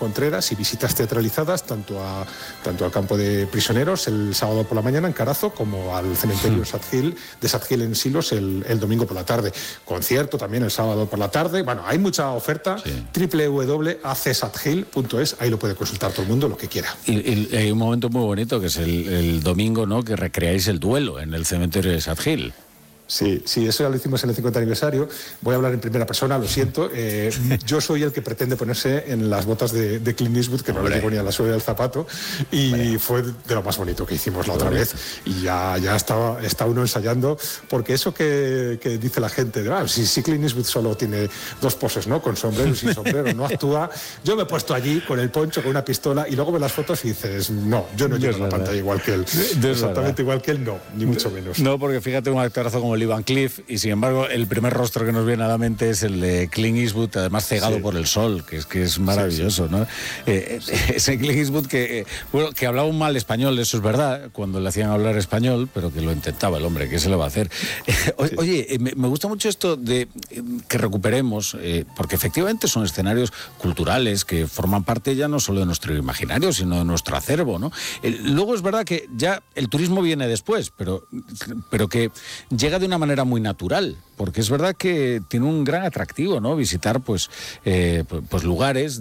Contreras y visitas teatralizadas tanto al campo de prisioneros el sábado por la mañana en Carazo como al cementerio de Sad Hill en Silos el domingo por la tarde. Concierto también el sábado por la tarde. Bueno, hay mucha oferta. www.acsadhill.es, ahí lo puede consultar todo el mundo, lo que quiera. Y hay un momento muy bonito que es el domingo, ¿no?, que recreáis el duelo en el cementerio de Sad Hill. Sí, eso ya lo hicimos en el 50 aniversario. Voy a hablar en primera persona, lo siento. Yo soy el que pretende ponerse en las botas de Clint Eastwood, que no le digo ni a la suela del zapato, y fue de lo más bonito que hicimos la otra vez. Y ya está uno ensayando, porque eso que dice la gente, si Clint Eastwood solo tiene dos poses, ¿no?, con sombrero y sin sombrero, no actúa. Yo me he puesto allí con el poncho, con una pistola, y luego ves las fotos y dices, no, yo no llego a la pantalla igual que él. Exactamente igual que él, no, ni mucho menos. No, porque fíjate, un actorazo como Lee Van Cleef, y sin embargo el primer rostro que nos viene a la mente es el de Clint Eastwood, además cegado por el sol, que es maravilloso, ¿no? Ese Clint Eastwood que hablaba un mal español, eso es verdad, cuando le hacían hablar español, pero que lo intentaba el hombre, ¿qué se le va a hacer? Oye, me gusta mucho esto de que recuperemos, porque efectivamente son escenarios culturales que forman parte ya no solo de nuestro imaginario, sino de nuestro acervo, ¿no? Luego es verdad que ya el turismo viene después, pero que llega de una manera muy natural, porque es verdad que tiene un gran atractivo, ¿no?, visitar pues lugares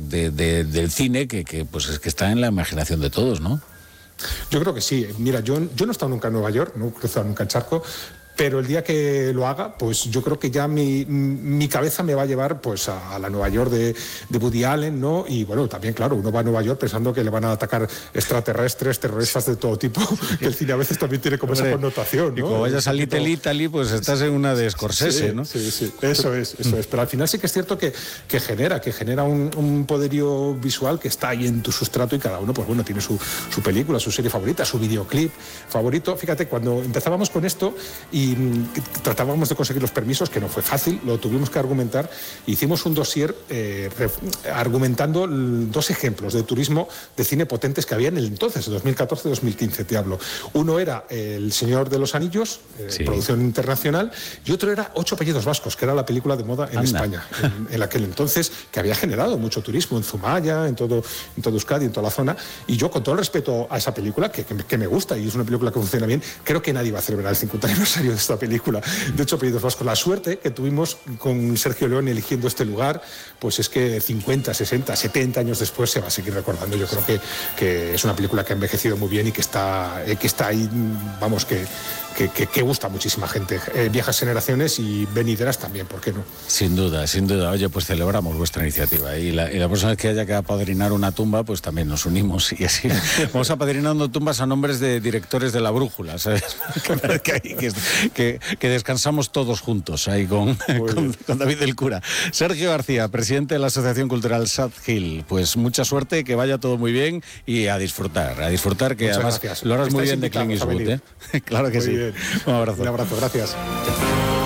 del cine que están en la imaginación de todos, ¿no? Yo creo que sí. Mira, yo no he estado nunca en Nueva York, no he cruzado nunca el charco, pero el día que lo haga, pues yo creo que ya mi cabeza me va a llevar pues a la Nueva York de Woody Allen, ¿no? Y bueno, también, claro, uno va a Nueva York pensando que le van a atacar extraterrestres, terroristas de todo tipo, que el cine a veces también tiene como esa connotación, ¿no? Y como vayas a Little Italy, pues estás en una de Scorsese, ¿no? Sí, eso es. Pero al final sí que es cierto que genera un poderío visual que está ahí en tu sustrato, y cada uno, pues bueno, tiene su película, su serie favorita, su videoclip favorito. Fíjate, cuando empezábamos con esto y tratábamos de conseguir los permisos, que no fue fácil, lo tuvimos que argumentar. Hicimos un dossier argumentando dos ejemplos de turismo de cine potentes que había en el entonces, 2014-2015 te hablo. Uno era El Señor de los Anillos, producción internacional, y otro era Ocho apellidos vascos, que era la película de moda en España, en aquel entonces, que había generado mucho turismo en Zumaya, en todo Euskadi, en toda la zona. Y yo, con todo el respeto a esa película, que me gusta y es una película que funciona bien, creo que nadie va a celebrar el 50 aniversario de esta película de Ocho apellidos vascos. La suerte que tuvimos con Sergio León eligiendo este lugar, pues es que 50, 60, 70 años después se va a seguir recordando. Yo creo que es una película que ha envejecido muy bien y que está ahí, vamos, que gusta a muchísima gente, viejas generaciones y venideras también, ¿por qué no? Sin duda. Oye, pues celebramos vuestra iniciativa, y la próxima vez que haya que apadrinar una tumba, pues también nos unimos, y así vamos apadrinando tumbas a nombres de directores de La Brújula, ¿sabes? que descansamos todos juntos ahí con David del Cura. Sergio García, presidente de la Asociación Cultural Sad Hill, pues mucha suerte, que vaya todo muy bien y a disfrutar, que muchas además gracias. Lo harás muy bien de Clint Eastwood, ¿eh? Claro que muy sí. Bien. Un abrazo. Un abrazo, gracias.